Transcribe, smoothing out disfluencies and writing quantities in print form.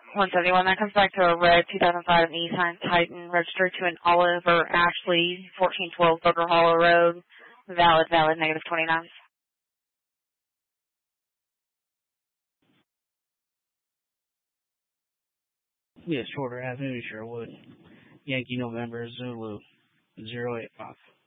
171. That comes back to a red 2005 Nissan Titan registered to an Oliver Ashley, 1412 Booker Hollow Road. Valid, negative 29. Yes, Shorter Avenue, Sherwood. Yankee November Zulu 085.